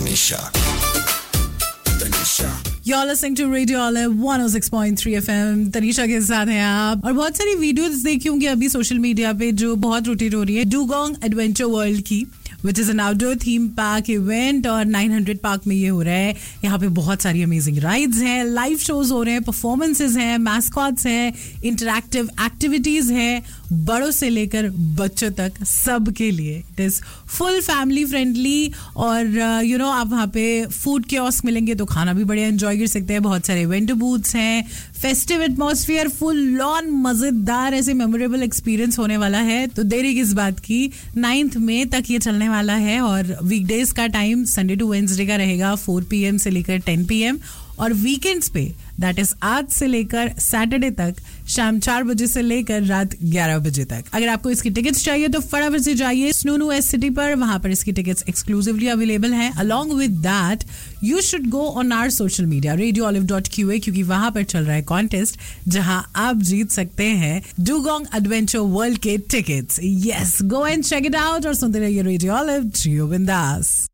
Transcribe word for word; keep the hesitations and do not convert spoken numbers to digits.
Tanisha. Tanisha. You're listening to Radio Olive one oh six point three F M. Tanisha के साथ हैं आप और बहुत सारी वीडियोस देखी होंगी अभी सोशल मीडिया पे जो बहुत रोटेट हो रही है डुगोंग एडवेंचर वर्ल्ड की which is an outdoor theme park event और nine hundred पार्क में ये हो रहा है. यहाँ पे बहुत सारी अमेजिंग राइड्स हैं, लाइव शोज हो रहे हैं, परफॉर्मेंसेज हैं, मैस्कॉट्स हैं, इंटरैक्टिव एक्टिविटीज हैं, बड़ों से लेकर बच्चों तक सबके लिए. It is full family friendly और यू नो आप वहाँ पे फूड कियोस्क मिलेंगे तो खाना भी बढ़िया एंजॉय कर सकते हैं. बहुत सारे वेंडर बूथ्स हैं, फेस्टिव एटमॉस्फेयर, फुल लॉन मजेदार ऐसे मेमोरेबल एक्सपीरियंस होने वाला है. तो देरी किस बात की, नाइन्थ मई तक ये चलने वाला है और वीकडेज का टाइम संडे टू वेडनेसडे का रहेगा फोर पी एम से लेकर टेन पी एम और वीकेंड्स पे दैट इज आज से लेकर सैटरडे तक शाम चार बजे से लेकर रात ग्यारह बजे तक. अगर आपको इसकी टिकट्स चाहिए तो फटाफट से जाइए स्नूनू एस सिटी पर, वहां पर इसकी टिकट्स एक्सक्लूसिवली अवेलेबल हैं. Along with that you should go on our social media radio olive dot Q A क्योंकि वहां पर चल रहा है कॉन्टेस्ट जहां आप जीत सकते हैं डुगोंग एडवेंचर वर्ल्ड के tickets. Yes, go and check it out और सुनते रहिए रेडियो ऑलिव. जियो बिंदास.